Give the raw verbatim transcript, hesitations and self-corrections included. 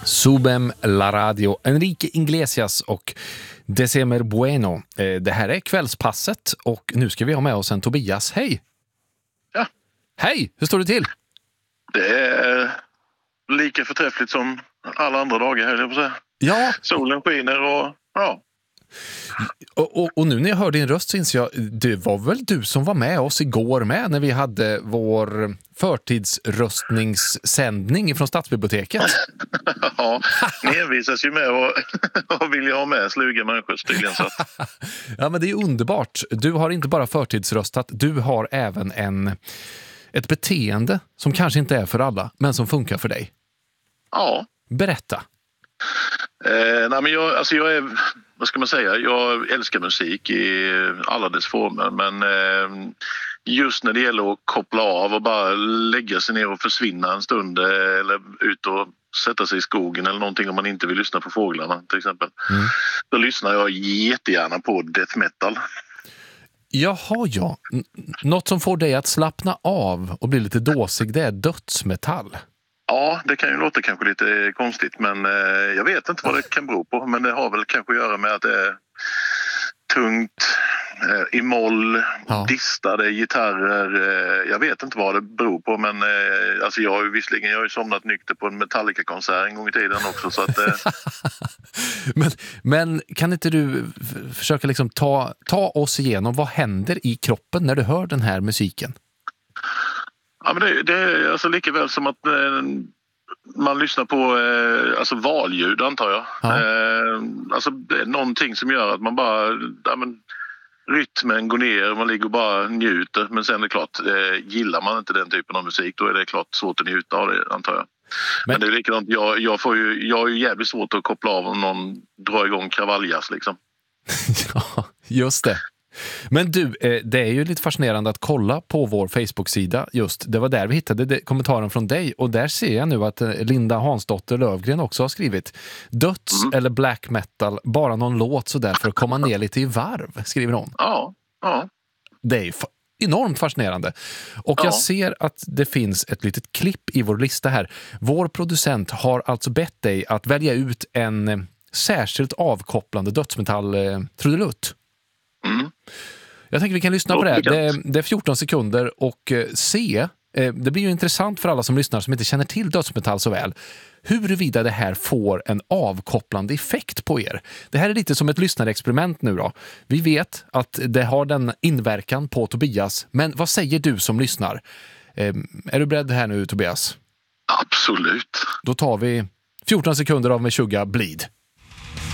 Subem la radio, Enrique Iglesias och December Bueno. Det här är kvällspasset och nu ska vi ha med oss en Tobias. Hej! Ja. Hej, hur står det till? Det är lika förträffligt som alla andra dagar, höll jag på att säga. Ja. Solen skiner och ja. Och, och, och nu när jag hör din röst så inser jag, det var väl du som var med oss igår med när vi hade vår förtidsröstningssändning från Stadsbiblioteket. Ja, ni envisas ju med att och vill ha med sluga människor tydligen. Så att... Ja, men det är underbart. Du har inte bara förtidsröstat, du har även en, ett beteende som kanske inte är för alla, men som funkar för dig. Ja. Berätta. Eh, nej, men jag, alltså jag är, vad ska man säga, jag älskar musik i alla dess former, men eh, just när det gäller att koppla av och bara lägga sig ner och försvinna en stund eh, eller ut och sätta sig i skogen eller någonting om man inte vill lyssna på fåglarna till exempel, mm. då lyssnar jag jättegärna på death metal. Jaha, ja. N- något som får dig att slappna av och bli lite dåsig, det är dödsmetall. Ja, det kan ju låta kanske lite konstigt, men eh, jag vet inte vad det kan bero på. Men det har väl kanske att göra med att det är tungt, eh, i moll, ja. Distade gitarrer. Eh, jag vet inte vad det beror på, men eh, alltså jag har ju visserligen jag har ju somnat nykter på en Metallica-konsert en gång i tiden också. Så att, eh... men, men kan inte du f- försöka liksom ta, ta oss igenom, vad händer i kroppen när du hör den här musiken? Ja, men det, det är alltså lika väl som att eh, man lyssnar på eh, alltså valljud, antar jag. Ja. Eh, alltså det är någonting som gör att man bara, ja, men, rytmen går ner och man ligger och bara njuter. Men sen är det klart, eh, gillar man inte den typen av musik, då är det klart svårt att njuta av det, antar jag. Men, men det är likadant, jag, jag, får ju, jag har ju jävligt svårt att koppla av om någon drar igång kravaljas liksom. Ja, just det. Men du, det är ju lite fascinerande att kolla på vår Facebook-sida just. Det var där vi hittade det, kommentaren från dig, och där ser jag nu att Linda Hansdotter Lövgren också har skrivit döds mm. eller black metal, bara någon låt så där för att komma ner lite i varv, skriver hon. Ja, ja. Det är ju fa- enormt fascinerande. Och ja. Jag ser att det finns ett litet klipp i vår lista här. Vår producent har alltså bett dig att välja ut en särskilt avkopplande dödsmetall eh, trudelutt. Mm. Jag tänker vi kan lyssna på det. Det är, det är fjorton sekunder och eh, se, eh, det blir ju intressant för alla som lyssnar som inte känner till dödsmetall så väl, huruvida det här får en avkopplande effekt på er. Det här är lite som ett lyssnarexperiment nu då. Vi vet att det har den inverkan på Tobias, men vad säger du som lyssnar? Eh, är du beredd här nu, Tobias? Absolut. Då tar vi fjorton sekunder av Meshuggah Bleed.